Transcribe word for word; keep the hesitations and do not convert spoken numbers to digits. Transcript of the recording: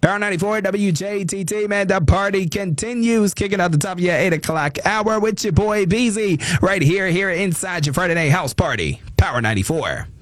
Power ninety-four W J T T, man, the party continues. Kicking out the top of your eight o'clock hour with your boy Beezy right here, here inside your Friday night house party. Power ninety-four.